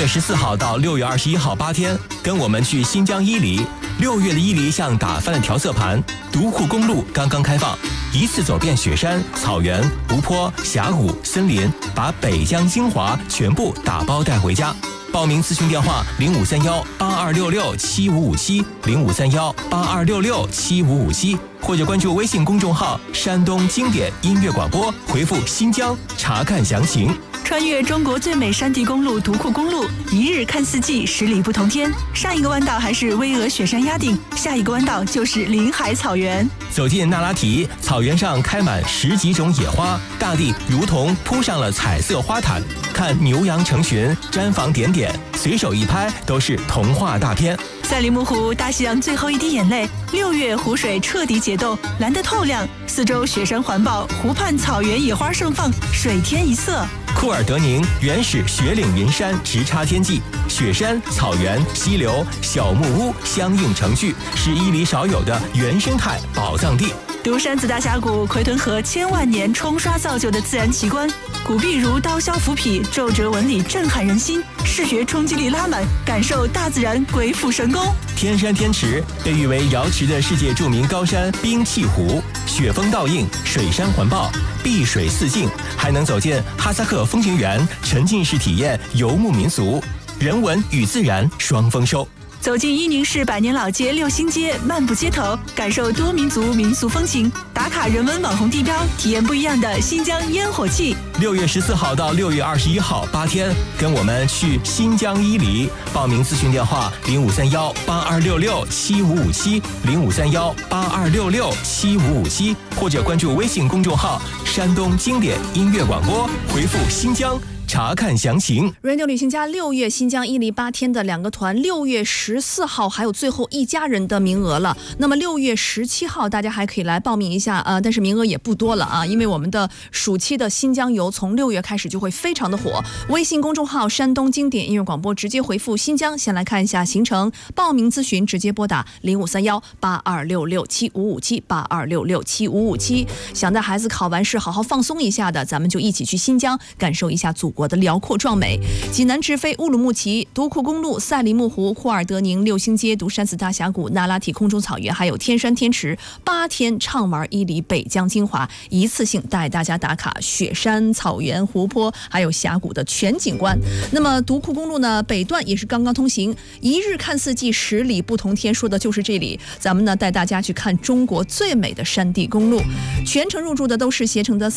月14号到6月21号8天，跟我们去新疆伊犁。6月的伊犁像打翻了调色盘，独库公路刚刚开放，一次走遍雪山、草原、湖泊、峡谷、森林，把北疆精华全部打包带回家。报名咨询电话053182667557，053182667557，或者关注微信公众号山东经典音乐广播，回复新疆查看详情。 穿越中国最美山地公路独库公路，一日看四季，10里不同天。上一个弯道还是巍峨雪山压顶，下一个弯道就是林海草原。 走进那拉提，草原上开满10几种野花，大地如同铺上了彩色花毯。看牛羊成群，毡房点点，随手一拍都是童话大片。 赛里木湖，大西洋最后一滴眼泪。6月湖水彻底解冻，蓝得透亮，四周雪山环抱，湖畔草原野花盛放，水天一色。 库尔德宁原始雪岭云山直插天际，雪山、草原、溪流、小木屋相映成趣，是伊犁少有的原生态宝藏地。 独山子大峡谷，奎屯河千万年冲刷造就的自然奇观，古壁如刀削斧劈，皱褶纹理震撼人心，视觉冲击力拉满，感受大自然鬼斧神工。 天山天池被誉为瑶池的世界著名高山冰碛湖，雪峰倒映，水山环抱，碧水四镜，还能走进哈萨克风情园，沉浸式体验游牧民俗，人文与自然双丰收。 走进伊宁市百年老街六星街，漫步街头，感受多民族民俗风情，打卡人文网红地标，体验不一样的新疆烟火气。 6月14号到6月21号8天，跟我们去新疆伊犁。报名咨询电话053182667557，053182667557，或者关注微信公众号山东经典音乐广播，回复新疆查看详情。 Radio 旅行家6月新疆伊犁8天的2个团，6月14号还有最后一家人的名额了。那么6月17号大家还可以来报名一下但是名额也不多了啊，因为我们的暑期的新疆游从6月开始就会非常的火。微信公众号山东经典音乐广播直接回复新疆，先来看一下行程，报名咨询直接拨打053182667557，82667557。想带孩子考完试好好放松一下的，咱们就一起去新疆感受一下祖国的辽阔壮美。济南直飞乌鲁木齐、独库公路、赛里木湖、库尔德宁、六星街、独山子大峡谷、那拉提空中草原，还有天山天池，8天畅玩伊犁北疆精华，一次性带大家打卡雪山、草原、湖泊还有峡谷的全景观。那么独库公路呢，北段也是刚刚通行，一日看四季，10里不同天，说的就是这里。咱们呢带大家去看中国最美的山地公路，全程入住的都是携程的